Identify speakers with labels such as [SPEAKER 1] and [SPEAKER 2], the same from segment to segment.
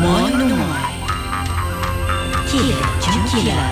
[SPEAKER 1] Moi Noi. Kira Jukila.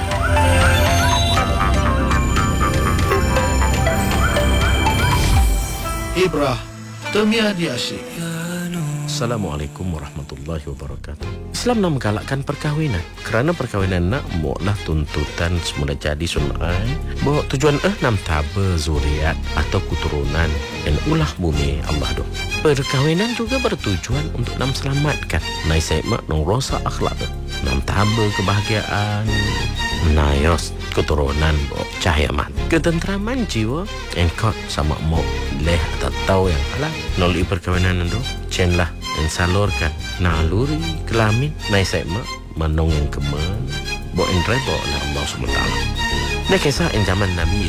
[SPEAKER 2] Ibrah, temia dia asyik.
[SPEAKER 3] Assalamualaikum warahmatullahi wabarakatuh. Islam nak menggalakkan perkahwinan kerana perkahwinan nak buatlah tuntutan semula jadi sunnah. Bawa tujuan nam taba zuriat atau keturunan dan ulah bumi Allah doh. Perkahwinan juga bertujuan untuk nam selamatkan nai semak nong rosa akhlak doh. Nam taba kebahagiaan nayos keturunan cahaya mat ketentraman jiwa engkau sama mau leh atau tahu yang halal nolai perkahwinan itu cenlah yang salurkan naluri kelamin naik semak menong yang kemen bo enre bo lah Allah SWT. Nah kisah yang zaman Nabi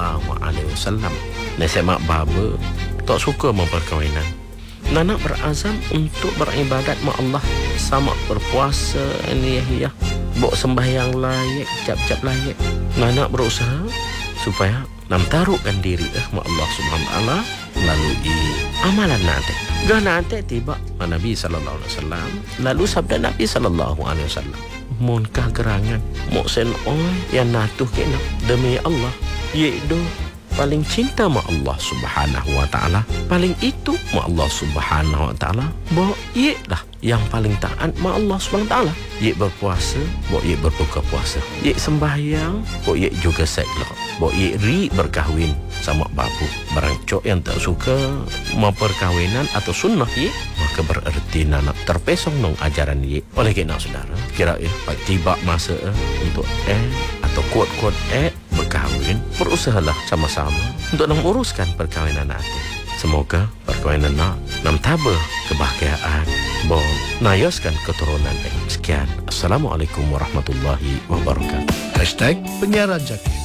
[SPEAKER 3] SAW naik semak baba tak suka mau perkahwinan. Nana berazam untuk beribadat ma Allah sama berpuasa niyah bok sembahyang layak cap-cap layak. Nana berusaha supaya nam taruhkan diri ma Allah Subhanahu wa taala melalui amalan nanti. Gah nanti tiba Nabi sallallahu alaihi wasallam lalu sabda Nabi sallallahu alaihi wasallam mun kah gerangan mo sen oi yang natuh kena demi Allah yaitu paling cinta ma Allah Subhanahu wa taala, paling itu ma Allah Subhanahu wa taala, bo ye dah yang paling taat ma Allah Subhanahu wa taala. Ye berpuasa, bo ye berbuka puasa. Ye sembahyang, bo ye juga salat. Bo ye ri berkahwin sama babu. Barang cok yang tak suka ma perkahwinan atau sunnah ye, maka bererti nak terpesong nong ajaran ye. Oleh kerana saudara, kira tiba masa untuk atau kuat-kuat berkahwin, berusahalah sama-sama untuk menguruskan perkahwinan nanti. Semoga perkahwinan nam taba kebahagiaan, bo nayoskan keturunan. Sekian, Assalamualaikum warahmatullahi wabarakatuh.
[SPEAKER 2] #penyiaran Jakir.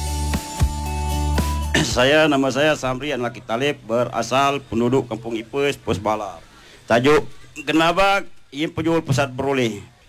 [SPEAKER 4] Nama saya Samri Anlaki Talib, berasal penduduk Kampung Ipes, Pos Balar. Tajuk, kenapa ia penjual pesat beroleh?